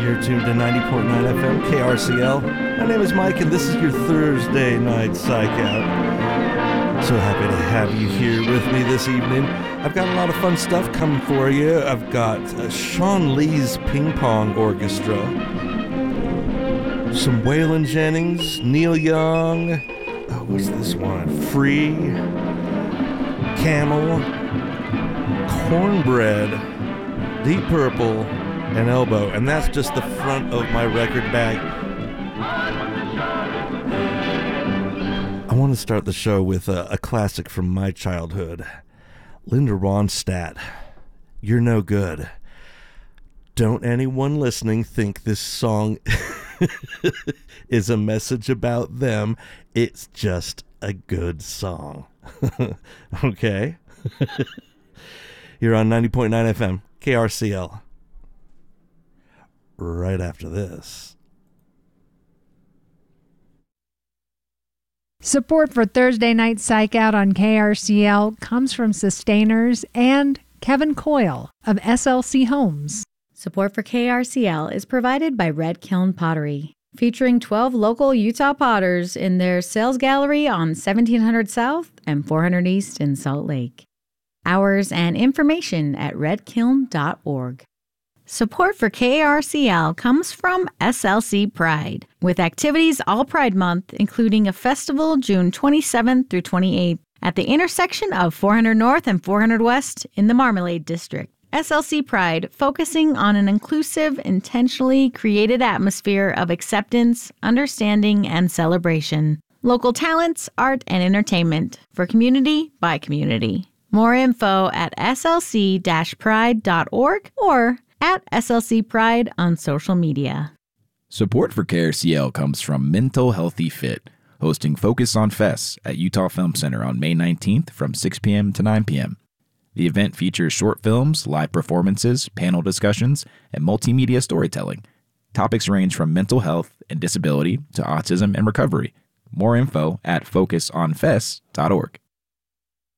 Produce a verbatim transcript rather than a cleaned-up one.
You're tuned to ninety point nine F M K R C L. My name is Mike, and this is your Thursday night Psych Out. So happy to have you here with me this evening. I've got a lot of fun stuff coming for you. I've got uh, Sean Lee's Ping Pong Orchestra, some Waylon Jennings, Neil Young, oh, what's this one? Free, Camel, Cornbread, Deep Purple, and Elbow, and that's just the front of my record bag. I want to start the show with a, a classic from my childhood. Linda Ronstadt, You're No Good. Don't anyone listening think this song is a message about them. It's just a good song. Okay? You're on ninety point nine F M, K R C L. Right after this. Support for Thursday Night Psych Out on K R C L comes from Sustainers and Kevin Coyle of S L C Homes. Support for K R C L is provided by Red Kiln Pottery, featuring twelve local Utah potters in their sales gallery on seventeen hundred South and four hundred East in Salt Lake. Hours and information at red kiln dot org. Support for K R C L comes from S L C Pride, with activities all Pride Month, including a festival June twenty-seventh through twenty-eighth at the intersection of four hundred North and four hundred West in the Marmalade District. S L C Pride, focusing on an inclusive, intentionally created atmosphere of acceptance, understanding, and celebration. Local talents, art, and entertainment for community by community. More info at s l c dash pride dot org or at S L C Pride on social media. Support for K R C L comes from Mental Healthy Fit, hosting Focus on Fest at Utah Film Center on May nineteenth from six p.m. to nine p.m. The event features short films, live performances, panel discussions, and multimedia storytelling. Topics range from mental health and disability to autism and recovery. More info at focus on fest dot org.